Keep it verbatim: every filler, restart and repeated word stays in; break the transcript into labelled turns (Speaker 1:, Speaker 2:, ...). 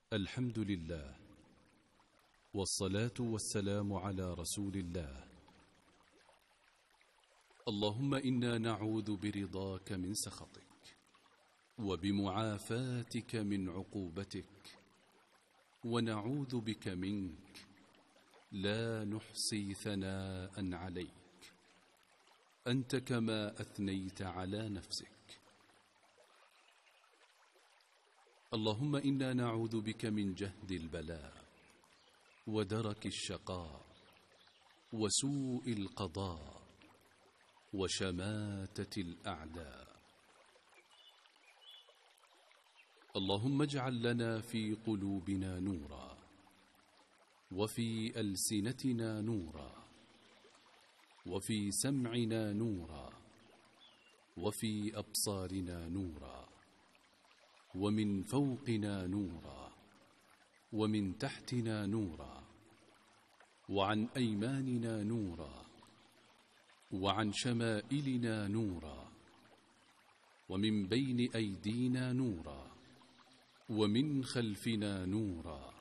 Speaker 1: الحمد لله، والصلاة والسلام على رسول الله. اللهم إنا نعوذ برضاك من سخطك، وبمعافاتك من عقوبتك، ونعوذ بك منك، لا نحصي ثناء عليك، أنت كما أثنيت على نفسك. اللهم إنا نعوذ بك من جهد البلاء، ودرك الشقاء، وسوء القضاء، وشماتة الأعداء. اللهم اجعل لنا في قلوبنا نورا، وفي ألسنتنا نورا، وفي سمعنا نورا، وفي أبصارنا نورا، ومن فوقنا نورا، ومن تحتنا نورا، وعن أيماننا نورا، وعن شمائلنا نورا، ومن بين أيدينا نورا، ومن خلفنا نورا،